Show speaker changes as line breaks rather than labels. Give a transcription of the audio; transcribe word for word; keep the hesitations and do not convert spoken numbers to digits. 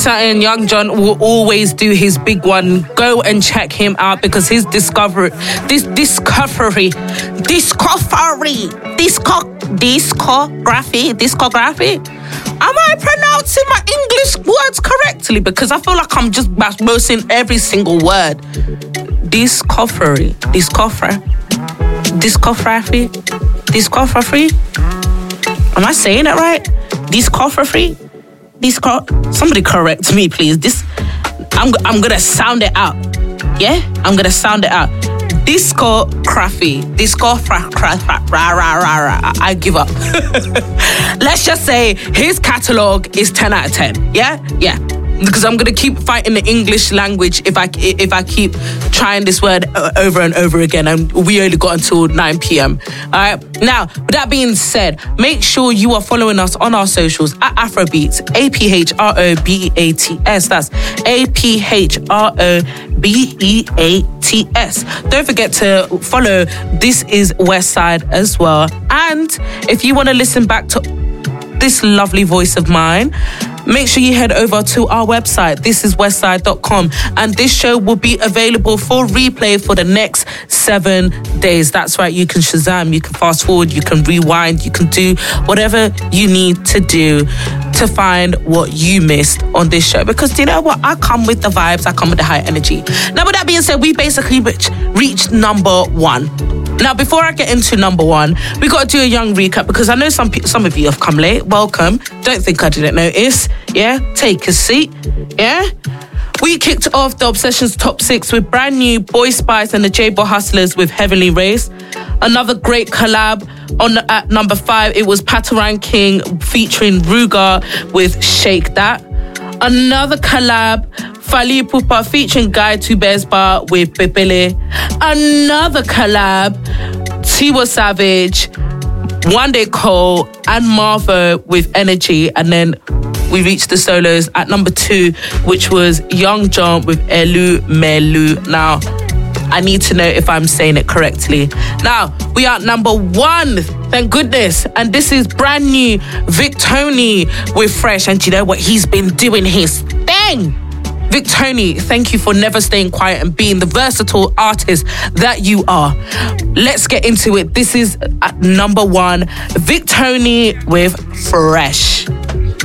something, Young John will always do his big one. Go and check him out because his discovery, this discovery, discovery, disco, discography, discography. Am I pronouncing my English words correctly? Because I feel like I'm just missing every single word. Discovery, discovery, discography, discography. Am I saying it right? Discography. Disco. Somebody correct me, please. This, I'm I'm gonna sound it out. Yeah, I'm gonna sound it out. Discography. Discography. Rah, rah, rah, rah. I give up. Let's just say his catalogue is ten out of ten. Yeah? Yeah. Because I'm gonna keep fighting the English language if I if I keep trying this word over and over again, and we only got until nine p.m. All right. Now, with that being said, make sure you are following us on our socials at Afrobeats, A P H R O B E A T S. That's A P H R O B E A T S. Don't forget to follow This Is Westside as well. And if you want to listen back to this lovely voice of mine, make sure you head over to our website, this is westside dot com, and this show will be available for replay for the next seven days. That's right, you can Shazam, you can fast forward, you can rewind, you can do whatever you need to do to find what you missed on this show. Because you know what? I come with the vibes, I come with the high energy. Now, with that being said, we basically reached, reached number one. Now, before I get into number one, we got to do a young recap because I know some pe- some of you have come late. Welcome. Don't think I didn't notice. Yeah, take a seat. Yeah. We kicked off the Obsessions Top Six with brand new Boy Spice and the J-Bo Hustlers with Heavenly Race. Another great collab on at number five. It was Pataran King featuring Ruger with Shake That. Another collab, Fally Ipupa featuring Guy Two Bears Bar with Bebele. Another collab, Tiwa Savage, One Day Cole, and Marvo with Energy. And then we reached the solos at number two, which was Young John with Elu Melu. Now, I need to know if I'm saying it correctly. Now, we are at number one. Thank goodness. And this is brand new Vic Tony with Fresh. And you know what? He's been doing his thing. Vic Tony, thank you for never staying quiet and being the versatile artist that you are. Let's get into it. This is at number one, Vic Tony with Fresh.